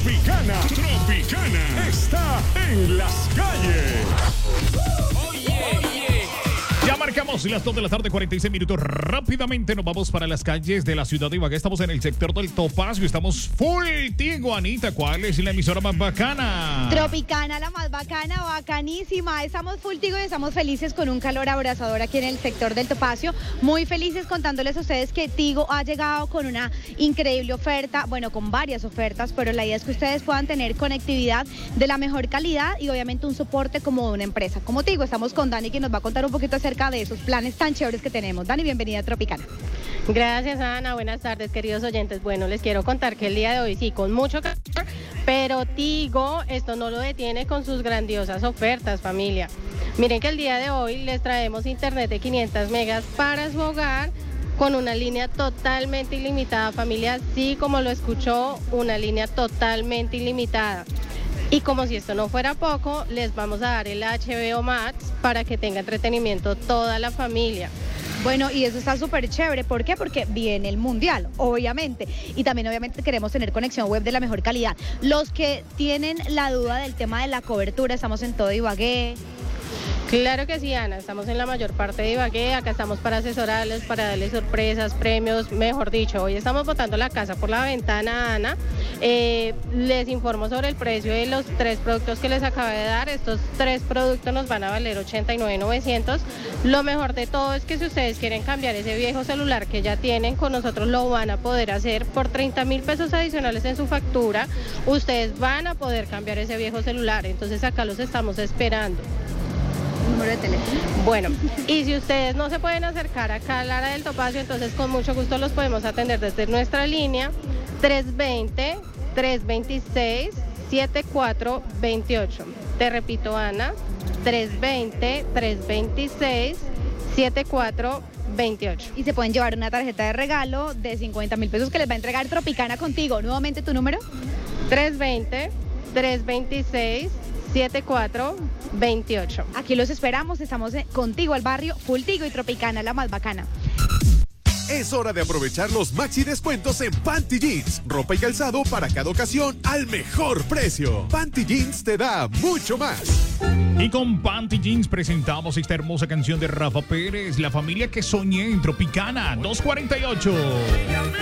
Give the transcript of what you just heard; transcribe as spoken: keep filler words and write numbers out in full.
Tropicana, Tropicana está en las calles. Ya marcamos las dos de la tarde, cuarenta y seis minutos. Rápidamente nos vamos para las calles de la ciudad de Ibagué. Estamos en el sector del Topacio. Estamos full tigo, Anita. ¿Cuál es la emisora más bacana? Tropicana, la más bacana, bacanísima. Estamos full tigo y estamos felices con un calor abrasador aquí en el sector del Topacio. Muy felices contándoles a ustedes que Tigo ha llegado con una increíble oferta. Bueno, con varias ofertas, pero la idea es que ustedes puedan tener conectividad de la mejor calidad y obviamente un soporte como de una empresa. Como Tigo, estamos con Dani, que nos va a contar un poquito acerca de esos planes tan chéveres que tenemos. Dani, bienvenida a Tropicana. Gracias, Ana. Buenas tardes, queridos oyentes. Bueno, les quiero contar que el día de hoy sí, con mucho calor, pero Tigo esto no lo detiene con sus grandiosas ofertas, familia. Miren que el día de hoy les traemos internet de quinientos megas para su hogar con una línea totalmente ilimitada, familia. Sí, como lo escuchó, una línea totalmente ilimitada. Y como si esto no fuera poco, les vamos a dar el H B O Max para que tenga entretenimiento toda la familia. Bueno, y eso está súper chévere. ¿Por qué? Porque viene el Mundial, obviamente. Y también, obviamente, queremos tener conexión web de la mejor calidad. Los que tienen la duda del tema de la cobertura, estamos en todo Ibagué. Claro que sí, Ana, estamos en la mayor parte de Ibagué, acá estamos para asesorarles, para darles sorpresas, premios, mejor dicho, hoy estamos botando la casa por la ventana, Ana. Eh, les informo sobre el precio de los tres productos que les acabé de dar. Estos tres productos nos van a valer ochenta y nueve mil novecientos. Lo mejor de todo es que si ustedes quieren cambiar ese viejo celular que ya tienen, con nosotros lo van a poder hacer por treinta mil pesos adicionales en su factura. Ustedes van a poder cambiar ese viejo celular, entonces acá los estamos esperando. Número de teléfono. Bueno, y si ustedes no se pueden acercar acá a Lara del Topacio, entonces con mucho gusto los podemos atender desde nuestra línea tres dos cero, tres dos seis, siete cuatro dos ocho. Te repito, Ana, tres dos cero, tres dos seis, siete cuatro dos ocho. Y se pueden llevar una tarjeta de regalo de cincuenta mil pesos que les va a entregar Tropicana contigo. Nuevamente, ¿tu número? tres dos cero, tres dos seis, siete cuatro dos ocho. Aquí los esperamos, estamos contigo al barrio, full Tigo y Tropicana, la más bacana. Es hora de aprovechar los maxi descuentos en Panty Jeans. Ropa y calzado para cada ocasión al mejor precio. Panty Jeans te da mucho más. Y con Panty Jeans presentamos esta hermosa canción de Rafa Pérez, La familia que soñé en Tropicana dos cuarenta y ocho.